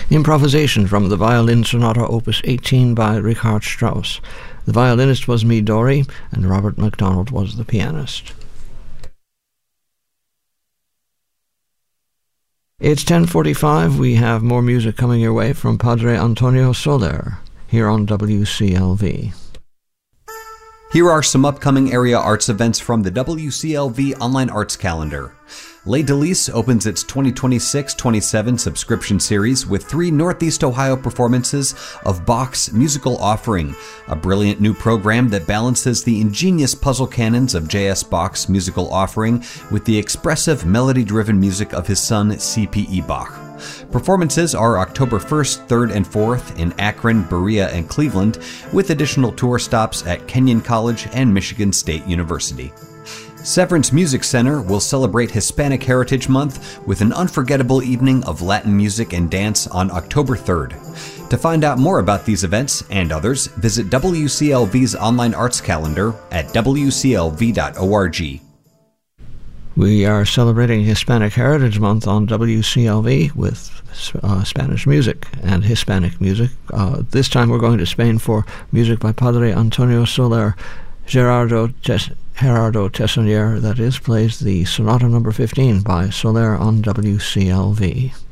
Improvisation from the Violin Sonata Opus 18 by Richard Strauss. The violinist was Midori, and Robert MacDonald was the pianist. It's 10:45. We have more music coming your way from Padre Antonio Soler here on WCLV. Here are some upcoming area arts events from the WCLV Online Arts Calendar. Les Délices opens its 2026-27 subscription series with 3 Northeast Ohio performances of Bach's Musical Offering, a brilliant new program that balances the ingenious puzzle canons of J.S. Bach's Musical Offering with the expressive, melody-driven music of his son C.P.E. Bach. Performances are October 1st, 3rd, and 4th in Akron, Berea, and Cleveland, with additional tour stops at Kenyon College and Michigan State University. Severance Music Center will celebrate Hispanic Heritage Month with an unforgettable evening of Latin music and dance on October 3rd. To find out more about these events and others, visit WCLV's online arts calendar at wclv.org. We are celebrating Hispanic Heritage Month on WCLV with Spanish music and Hispanic music. This time we're going to Spain for music by Padre Antonio Soler. Gerardo Tessonnier, that is, plays the Sonata No. 15 by Soler on WCLV.